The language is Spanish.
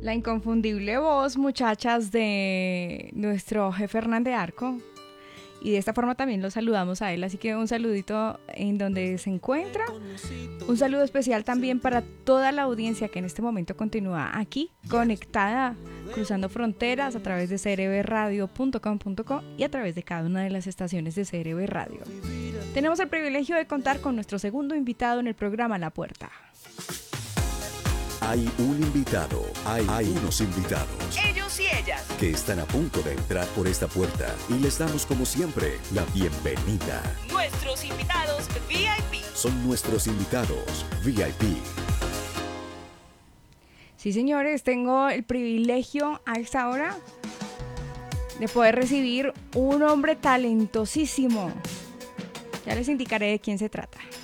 La inconfundible voz, muchachas, de nuestro jefe Hernández Arco. Y de esta forma también lo saludamos a él, así que un saludito en donde se encuentra. Un saludo especial también para toda la audiencia que en este momento continúa aquí, conectada, cruzando fronteras a través de crbradio.com.co y a través de cada una de las estaciones de CRB Radio. Tenemos el privilegio de contar con nuestro segundo invitado en el programa La Puerta. Hay un invitado, hay unos invitados. Ellos y ellas. Que están a punto de entrar por esta puerta y les damos como siempre la bienvenida. Nuestros invitados VIP. Son nuestros invitados VIP. Sí, señores, tengo el privilegio a esta hora de poder recibir un hombre talentosísimo. Ya les indicaré de quién se trata.